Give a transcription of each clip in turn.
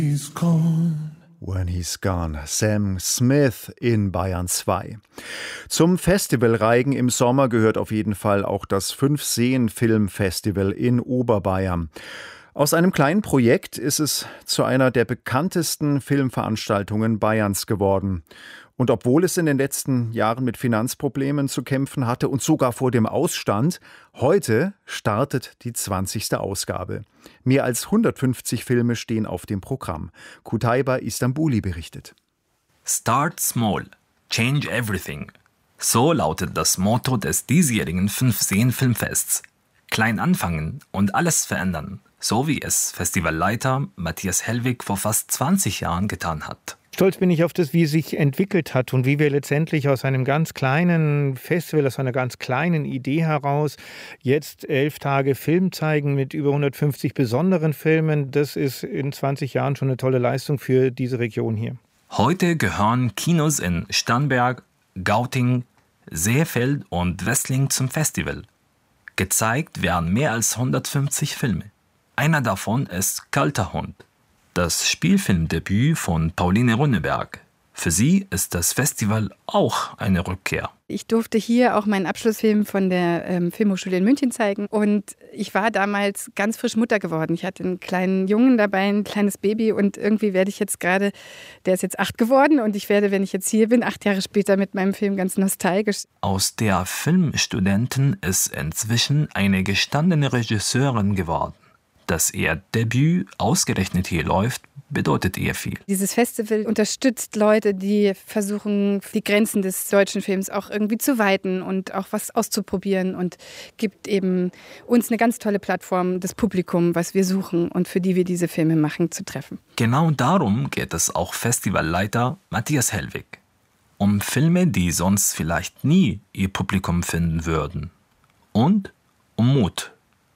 He's gone. When He's Gone, Sam Smith in Bayern 2. Zum Festivalreigen im Sommer gehört auf jeden Fall auch das 5-Seen-Filmfestival in Oberbayern. Aus einem kleinen Projekt ist es zu einer der bekanntesten Filmveranstaltungen Bayerns geworden. Und obwohl es in den letzten Jahren mit Finanzproblemen zu kämpfen hatte und sogar vor dem Ausstand, heute startet die 20. Ausgabe. Mehr als 150 Filme stehen auf dem Programm. Kutaiba Istanbuli berichtet. Start small, change everything. So lautet das Motto des diesjährigen 5-Seen-Filmfests. Klein anfangen und alles verändern, so wie es Festivalleiter Matthias Hellwig vor fast 20 Jahren getan hat. Stolz bin ich auf das, wie es sich entwickelt hat und wie wir letztendlich aus einem ganz kleinen Festival, aus einer ganz kleinen Idee heraus jetzt 11 Tage Film zeigen mit über 150 besonderen Filmen. Das ist in 20 Jahren schon eine tolle Leistung für diese Region hier. Heute gehören Kinos in Starnberg, Gauting, Seefeld und Wessling zum Festival. Gezeigt werden mehr als 150 Filme. Einer davon ist Kalter Hund, das Spielfilmdebüt von Pauline Rönneberg. Für sie ist das Festival auch eine Rückkehr. Ich durfte hier auch meinen Abschlussfilm von der Filmhochschule in München zeigen. Und ich war damals ganz frisch Mutter geworden. Ich hatte einen kleinen Jungen dabei, ein kleines Baby. Und irgendwie werde ich jetzt gerade, der ist jetzt 8 geworden. Und ich werde, wenn ich jetzt hier bin, 8 Jahre später mit meinem Film ganz nostalgisch. Aus der Filmstudentin ist inzwischen eine gestandene Regisseurin geworden. Dass ihr Debüt ausgerechnet hier läuft, bedeutet ihr viel. Dieses Festival unterstützt Leute, die versuchen, die Grenzen des deutschen Films auch irgendwie zu weiten und auch was auszuprobieren und gibt eben uns eine ganz tolle Plattform, das Publikum, was wir suchen und für die wir diese Filme machen, zu treffen. Genau darum geht es auch Festivalleiter Matthias Hellwig. Um Filme, die sonst vielleicht nie ihr Publikum finden würden. Und um Mut.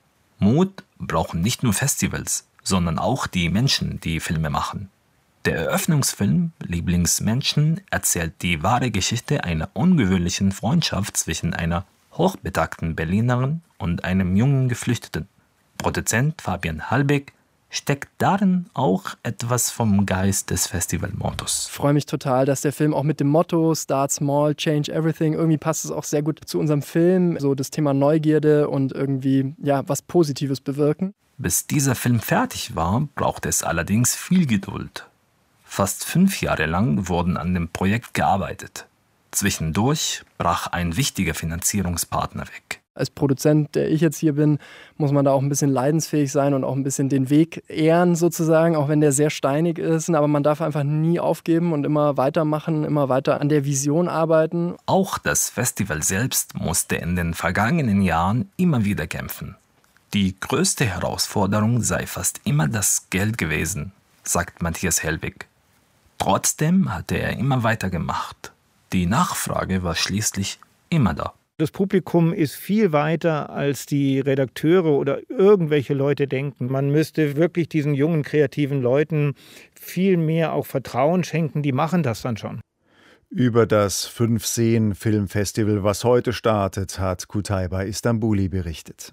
Mut brauchen nicht nur Festivals, sondern auch die Menschen, die Filme machen. Der Eröffnungsfilm Lieblingsmenschen erzählt die wahre Geschichte einer ungewöhnlichen Freundschaft zwischen einer hochbetagten Berlinerin und einem jungen Geflüchteten. Produzent Fabian Halbig steckt darin auch etwas vom Geist des Festivalmottos. Ich freue mich total, dass der Film auch mit dem Motto Start Small, Change Everything, irgendwie passt es auch sehr gut zu unserem Film. So das Thema Neugierde und irgendwie was Positives bewirken. Bis dieser Film fertig war, brauchte es allerdings viel Geduld. Fast 5 Jahre lang wurden an dem Projekt gearbeitet. Zwischendurch brach ein wichtiger Finanzierungspartner weg. Als Produzent, der ich jetzt hier bin, muss man da auch ein bisschen leidensfähig sein und auch ein bisschen den Weg ehren sozusagen, auch wenn der sehr steinig ist. Aber man darf einfach nie aufgeben und immer weitermachen, immer weiter an der Vision arbeiten. Auch das Festival selbst musste in den vergangenen Jahren immer wieder kämpfen. Die größte Herausforderung sei fast immer das Geld gewesen, sagt Matthias Hellwig. Trotzdem hatte er immer weitergemacht. Die Nachfrage war schließlich immer da. Das Publikum ist viel weiter, als die Redakteure oder irgendwelche Leute denken. Man müsste wirklich diesen jungen, kreativen Leuten viel mehr auch Vertrauen schenken. Die machen das dann schon. Über das 5-Seen-Filmfestival, was heute startet, hat Kutaiba Istanbuli berichtet.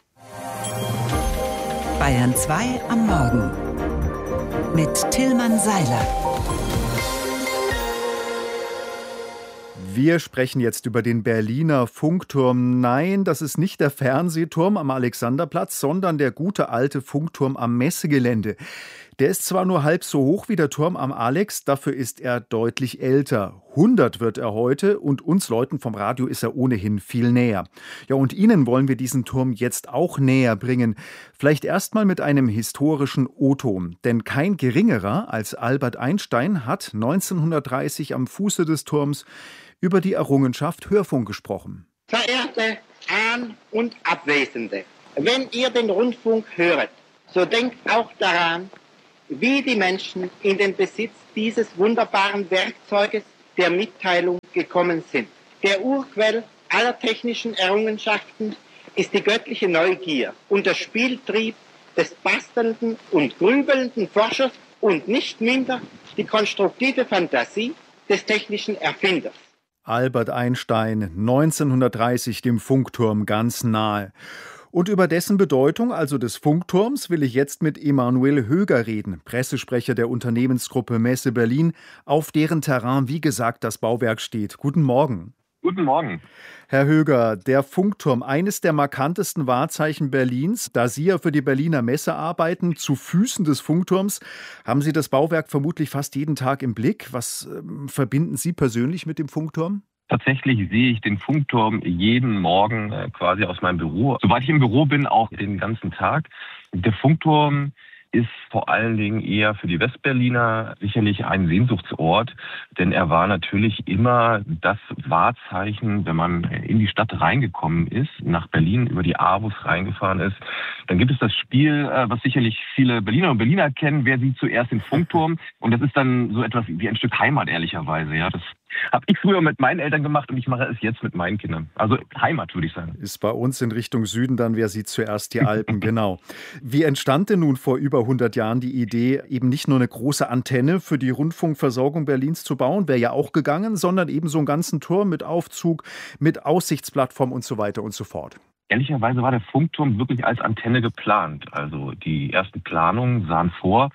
Bayern 2 am Morgen mit Tillmann Seiler. Wir sprechen jetzt über den Berliner Funkturm. Nein, das ist nicht der Fernsehturm am Alexanderplatz, sondern der gute alte Funkturm am Messegelände. Der ist zwar nur halb so hoch wie der Turm am Alex, dafür ist er deutlich älter. 100 wird er heute und uns Leuten vom Radio ist er ohnehin viel näher. Ja, und Ihnen wollen wir diesen Turm jetzt auch näher bringen. Vielleicht erstmal mit einem historischen O-Ton. Denn kein geringerer als Albert Einstein hat 1930 am Fuße des Turms über die Errungenschaft Hörfunk gesprochen. Verehrte Ahn- und Abwesende, wenn ihr den Rundfunk höret, so denkt auch daran, wie die Menschen in den Besitz dieses wunderbaren Werkzeuges der Mitteilung gekommen sind. Der Urquell aller technischen Errungenschaften ist die göttliche Neugier und der Spieltrieb des bastelnden und grübelnden Forschers und nicht minder die konstruktive Fantasie des technischen Erfinders. Albert Einstein, 1930 dem Funkturm ganz nahe. Und über dessen Bedeutung, also des Funkturms, will ich jetzt mit Emanuel Höger reden, Pressesprecher der Unternehmensgruppe Messe Berlin, auf deren Terrain, wie gesagt, das Bauwerk steht. Guten Morgen. Guten Morgen. Herr Höger, der Funkturm, eines der markantesten Wahrzeichen Berlins. Da Sie ja für die Berliner Messe arbeiten, zu Füßen des Funkturms, haben Sie das Bauwerk vermutlich fast jeden Tag im Blick. Was verbinden Sie persönlich mit dem Funkturm? Tatsächlich sehe ich den Funkturm jeden Morgen quasi aus meinem Büro. Soweit ich im Büro bin, auch den ganzen Tag. Der Funkturm ist vor allen Dingen eher für die Westberliner sicherlich ein Sehnsuchtsort, denn er war natürlich immer das Wahrzeichen, wenn man in die Stadt reingekommen ist, nach Berlin über die Avus reingefahren ist. Dann gibt es das Spiel, was sicherlich viele Berliner und Berliner kennen, wer sieht zuerst den Funkturm? Und das ist dann so etwas wie ein Stück Heimat, ehrlicherweise. Ja, das habe ich früher mit meinen Eltern gemacht und ich mache es jetzt mit meinen Kindern. Also Heimat, würde ich sagen. Ist bei uns in Richtung Süden dann, wer sieht zuerst die Alpen, genau. Wie entstand denn nun vor über 100 Jahren die Idee, eben nicht nur eine große Antenne für die Rundfunkversorgung Berlins zu bauen, wäre ja auch gegangen, sondern eben so einen ganzen Turm mit Aufzug, mit Aussichtsplattform und so weiter und so fort? Ehrlicherweise war der Funkturm wirklich als Antenne geplant. Also die ersten Planungen sahen vor,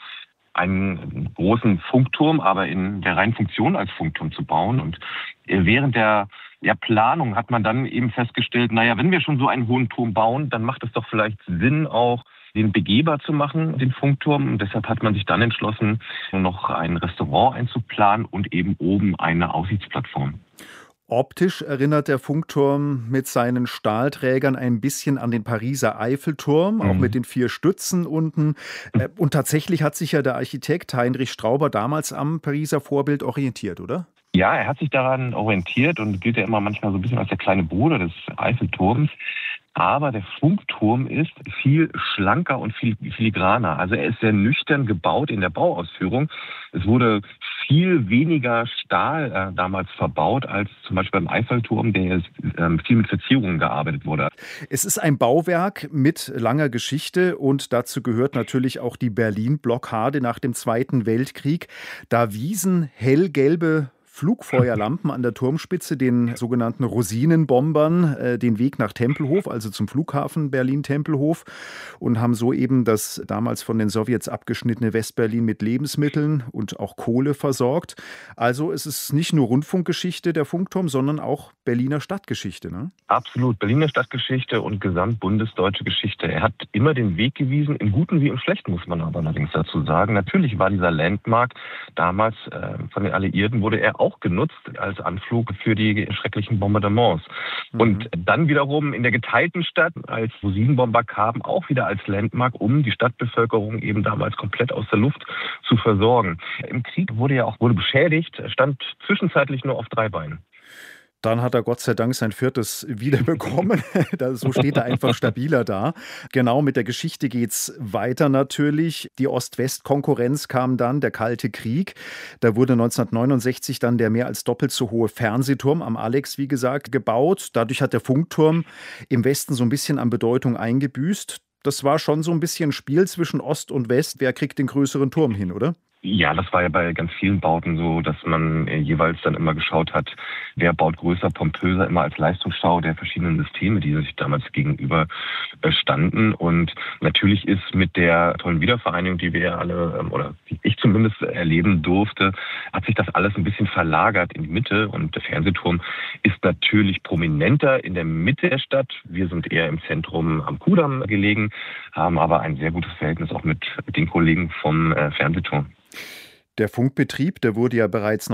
einen großen Funkturm, aber in der reinen Funktion als Funkturm zu bauen. Und während der Planung hat man dann eben festgestellt, naja, wenn wir schon so einen hohen Turm bauen, dann macht es doch vielleicht Sinn, auch den begehbar zu machen, den Funkturm. Und deshalb hat man sich dann entschlossen, noch ein Restaurant einzuplanen und eben oben eine Aussichtsplattform. Optisch erinnert der Funkturm mit seinen Stahlträgern ein bisschen an den Pariser Eiffelturm, auch mit den 4 Stützen unten. Und tatsächlich hat sich ja der Architekt Heinrich Strauber damals am Pariser Vorbild orientiert, oder? Ja, er hat sich daran orientiert und gilt ja immer manchmal so ein bisschen als der kleine Bruder des Eiffelturms. Aber der Funkturm ist viel schlanker und viel filigraner. Also er ist sehr nüchtern gebaut in der Bauausführung. Es wurde viel weniger Stahl damals verbaut als zum Beispiel beim Eiffelturm, der viel mit Verzierungen gearbeitet wurde. Es ist ein Bauwerk mit langer Geschichte und dazu gehört natürlich auch die Berlin-Blockade nach dem Zweiten Weltkrieg. Da wiesen hellgelbe Flugfeuerlampen an der Turmspitze, den sogenannten Rosinenbombern, den Weg nach Tempelhof, also zum Flughafen Berlin-Tempelhof, und haben so eben das damals von den Sowjets abgeschnittene Westberlin mit Lebensmitteln und auch Kohle versorgt. Also es ist nicht nur Rundfunkgeschichte, der Funkturm, sondern auch Berliner Stadtgeschichte, ne? Absolut, Berliner Stadtgeschichte und gesamtbundesdeutsche Geschichte. Er hat immer den Weg gewiesen, im Guten wie im Schlechten, muss man aber allerdings dazu sagen. Natürlich war dieser Landmark damals von den Alliierten, wurde er auch genutzt als Anflug für die schrecklichen Bombardements. Und dann wiederum in der geteilten Stadt als Rosinenbomber kamen, auch wieder als Landmark, um die Stadtbevölkerung eben damals komplett aus der Luft zu versorgen. Im Krieg wurde beschädigt, stand zwischenzeitlich nur auf 3 Beinen. Dann hat er Gott sei Dank sein 4. wiederbekommen. So steht er einfach stabiler da. Genau, mit der Geschichte geht's weiter natürlich. Die Ost-West-Konkurrenz kam dann, der Kalte Krieg. Da wurde 1969 dann der mehr als doppelt so hohe Fernsehturm am Alex, wie gesagt, gebaut. Dadurch hat der Funkturm im Westen so ein bisschen an Bedeutung eingebüßt. Das war schon so ein bisschen Spiel zwischen Ost und West. Wer kriegt den größeren Turm hin, oder? Ja, das war ja bei ganz vielen Bauten so, dass man jeweils dann immer geschaut hat, wer baut größer, pompöser, immer als Leistungsschau der verschiedenen Systeme, die sich damals gegenüber standen. Und natürlich ist mit der tollen Wiedervereinigung, die wir alle, oder die ich zumindest erleben durfte, hat sich das alles ein bisschen verlagert in die Mitte. Und der Fernsehturm ist natürlich prominenter in der Mitte der Stadt. Wir sind eher im Zentrum am Kudamm gelegen, haben aber ein sehr gutes Verhältnis auch mit den Kollegen vom Fernsehturm. Der Funkbetrieb, der wurde ja bereits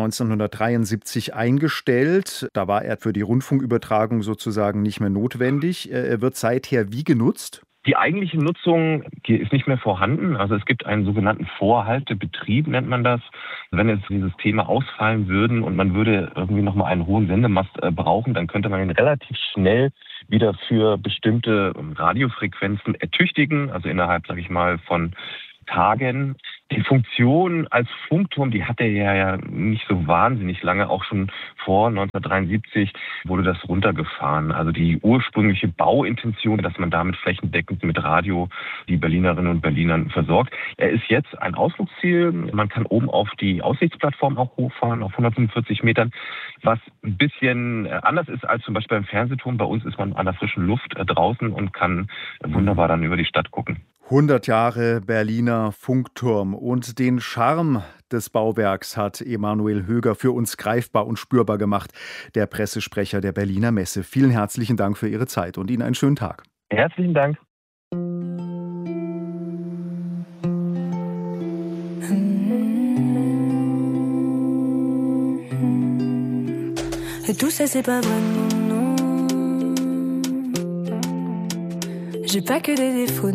1973 eingestellt. Da war er für die Rundfunkübertragung sozusagen nicht mehr notwendig. Er wird seither wie genutzt? Die eigentliche Nutzung ist nicht mehr vorhanden. Also es gibt einen sogenannten Vorhaltebetrieb, nennt man das. Wenn jetzt die Systeme ausfallen würden und man würde irgendwie nochmal einen hohen Sendemast brauchen, dann könnte man ihn relativ schnell wieder für bestimmte Radiofrequenzen ertüchtigen. Also innerhalb, sage ich mal, von Tagen. Die Funktion als Funkturm, die hatte er ja nicht so wahnsinnig lange. Auch schon vor 1973 wurde das runtergefahren. Also die ursprüngliche Bauintention, dass man damit flächendeckend mit Radio die Berlinerinnen und Berlinern versorgt. Er ist jetzt ein Ausflugsziel. Man kann oben auf die Aussichtsplattform auch hochfahren, auf 145 Metern. Was ein bisschen anders ist als zum Beispiel beim Fernsehturm. Bei uns ist man an der frischen Luft draußen und kann wunderbar dann über die Stadt gucken. 100 Jahre Berliner Funkturm und den Charme des Bauwerks hat Emanuel Höger für uns greifbar und spürbar gemacht, der Pressesprecher der Berliner Messe. Vielen herzlichen Dank für Ihre Zeit und Ihnen einen schönen Tag. Herzlichen Dank. Et tout ça c'est pas vraiment non. J'ai pas que des défauts.